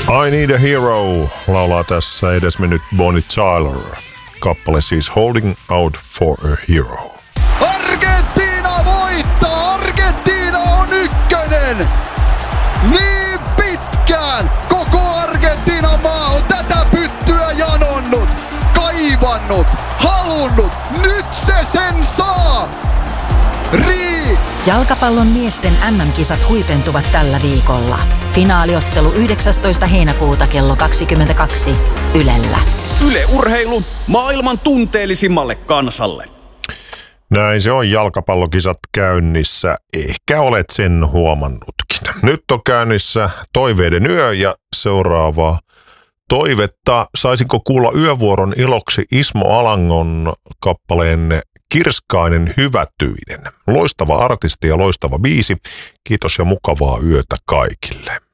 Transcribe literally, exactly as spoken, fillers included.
I Need a Hero laulaa tässä edesmennyt Bonnie Tyler. Kappale siis Holding Out for a Hero. Argentiina voittaa! Argentiina on ykkönen! Niin pitkään koko Argentiinan maa on tätä pyttyä janonnut, kaivannut, halunnut. Nyt se sen saa! Rii! Jalkapallon miesten M M-kisat huipentuvat tällä viikolla. Finaaliottelu yhdeksästoista heinäkuuta kello kaksikymmentäkaksi Ylellä. Yle Urheilu maailman tunteellisimmalle kansalle. Näin se on, jalkapallokisat käynnissä. Ehkä olet sen huomannutkin. Nyt on käynnissä Toiveiden yö ja seuraavaa toivetta. Saisinko kuulla yövuoron iloksi Ismo Alangon kappaleen Kirskainen hyvätyinen. Loistava artisti ja loistava biisi. Kiitos ja mukavaa yötä kaikille.